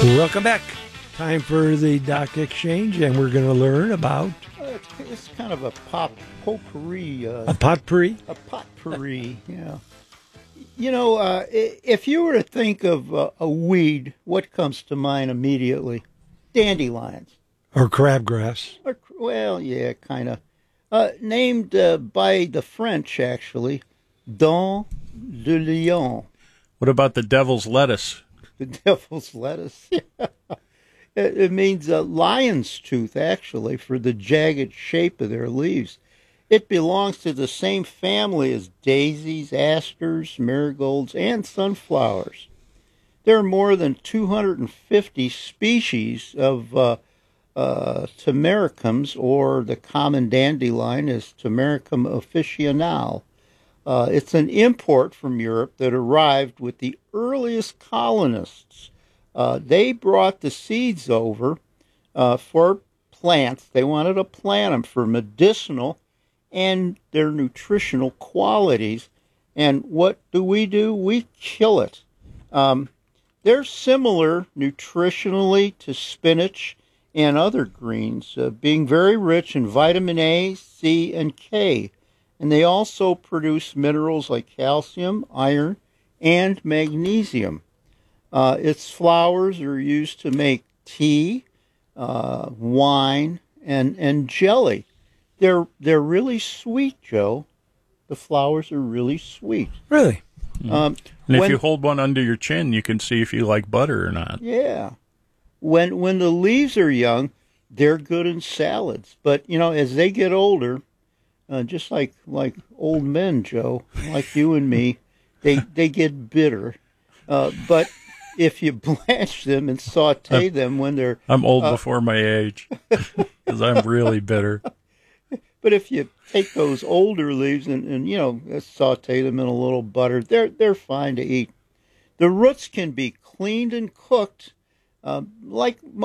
Welcome back. Time for the Doc Exchange, and we're going to learn about It's kind of a potpourri. a potpourri. A potpourri, yeah. If you were to think of a weed, what comes to mind immediately? Dandelions. Or crabgrass. Well, yeah, kind of. Named by the French, actually, Dent de Lion. What about the devil's lettuce? The devil's lettuce. It means lion's tooth, actually, for the jagged shape of their leaves. It belongs to the same family as daisies, asters, marigolds, and sunflowers. There are more than 250 species of Tamaricums, or the common dandelion is Tamaricum officinale. It's an import from Europe that arrived with the earliest colonists. They brought the seeds over for plants. They wanted to plant them for medicinal and their nutritional qualities. And what do? We kill it. They're similar nutritionally to spinach and other greens, being very rich in vitamin A, C, and K. And they also produce minerals like calcium, iron, and magnesium. Its flowers are used to make tea, wine, and jelly. They're really sweet, Joe. The flowers are really sweet. Really? And if you hold one under your chin, you can see if you like butter or not. Yeah. When the leaves are young, they're good in salads. But, as they get older, just like old men, Joe, like you and me, they get bitter. But if you blanch them and saute them when they're... I'm old before my age because I'm really bitter. But if you take those older leaves and saute them in a little butter, they're fine to eat. The roots can be cleaned and cooked like